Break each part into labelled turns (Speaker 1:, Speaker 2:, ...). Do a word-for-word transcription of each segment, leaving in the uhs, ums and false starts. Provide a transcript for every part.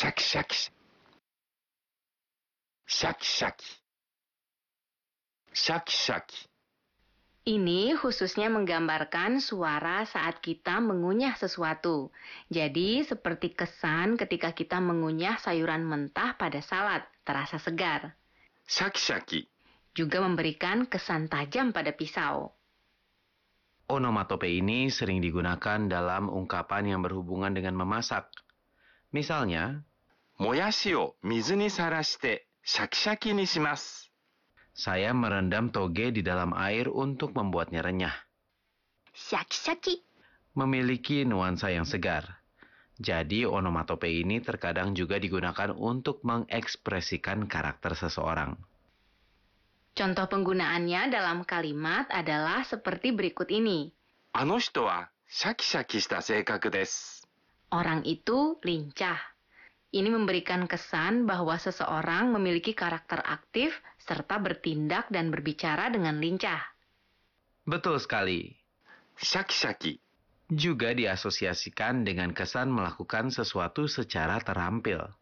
Speaker 1: シャキシャキ。シャキシャキ。シャキシャキ。
Speaker 2: Ini khususnya menggambarkan suara saat kita mengunyah sesuatu. Jadi, seperti kesan ketika kita mengunyah sayuran mentah pada salad, terasa segar.
Speaker 1: シャキシャキ。
Speaker 2: Juga memberikan kesan tajam pada pisau.
Speaker 3: Onomatope ini sering digunakan dalam ungkapan yang berhubungan dengan memasak. Misalnya,
Speaker 1: もやしを水にさらしてシャキシャキにします。
Speaker 3: saya merendam toge di dalam air untuk membuatnya renyah.
Speaker 2: シャキシャキ。
Speaker 3: Memiliki nuansa yang segar. Jadi onomatope ini terkadang juga digunakan untuk mengekspresikan karakter seseorang.
Speaker 2: Contoh penggunaannya dalam kalimat adalah seperti berikut ini.
Speaker 1: あの人はシャキシャキした性格です。
Speaker 2: Orang itu lincah. Ini memberikan kesan bahwa seseorang memiliki karakter aktif serta bertindak dan berbicara dengan lincah.
Speaker 3: Betul sekali.
Speaker 1: シャキシャキ。
Speaker 3: Juga diasosiasikan dengan kesan melakukan sesuatu secara terampil.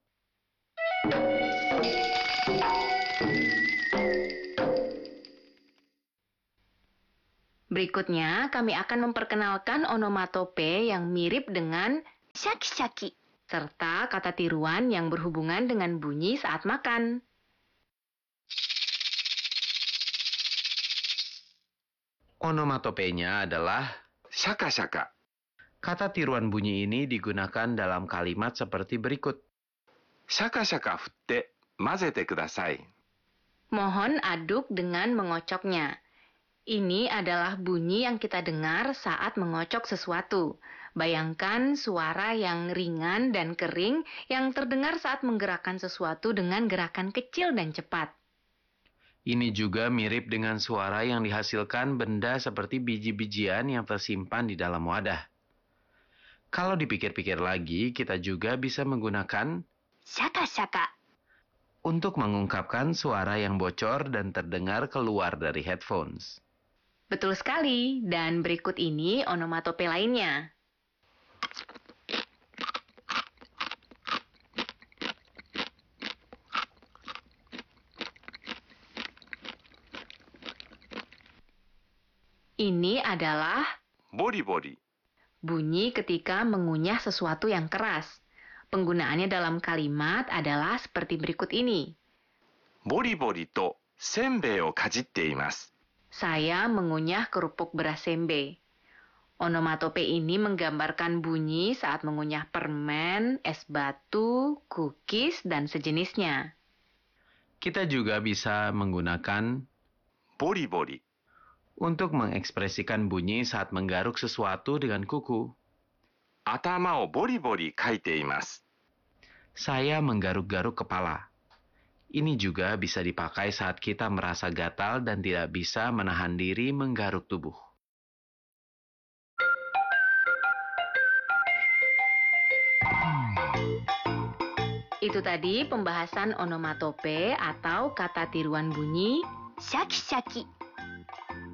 Speaker 2: Berikutnya, kami akan memperkenalkan onomatope yang mirip dengan
Speaker 4: シャキシャキ。
Speaker 2: serta kata tiruan yang berhubungan dengan bunyi saat makan.
Speaker 3: Onomatopenya adalah
Speaker 1: シャカシャカ。
Speaker 3: kata tiruan bunyi ini digunakan dalam kalimat seperti berikut.
Speaker 1: シャカシャカ振って混ぜてください。
Speaker 2: Mohon aduk dengan mengocoknya. Ini adalah bunyi yang kita dengar saat mengocok sesuatu. Bayangkan suara yang ringan dan kering yang terdengar saat menggerakkan sesuatu dengan gerakan kecil dan cepat.
Speaker 3: Ini juga mirip dengan suara yang dihasilkan benda seperti biji-bijian yang tersimpan di dalam wadah. Kalau dipikir-pikir lagi, kita juga bisa menggunakan
Speaker 4: シャカシャカ。
Speaker 3: untuk mengungkapkan suara yang bocor dan terdengar keluar dari headphones.
Speaker 2: Betul sekali, dan berikut ini onomatope lainnya. Ini adalah
Speaker 1: ボリボリ。
Speaker 2: bunyi ketika mengunyah sesuatu yang keras. Penggunaannya dalam kalimat adalah seperti berikut ini.
Speaker 1: ボリボリとせんべいをかじっています。
Speaker 2: Saya mengunyah kerupuk beras sembe. Onomatope ini menggambarkan bunyi saat mengunyah permen, es batu, cookies, dan sejenisnya.
Speaker 3: Kita juga bisa menggunakan
Speaker 1: ボリボリ。
Speaker 3: untuk mengekspresikan bunyi saat menggaruk sesuatu dengan kuku.
Speaker 1: 頭をボリボリかいています。
Speaker 3: Saya menggaruk-garuk kepala. Ini juga bisa dipakai saat kita merasa gatal dan tidak bisa menahan diri menggaruk tubuh.
Speaker 2: Itu tadi pembahasan onomatope atau kata tiruan bunyi
Speaker 4: シャキシャキ。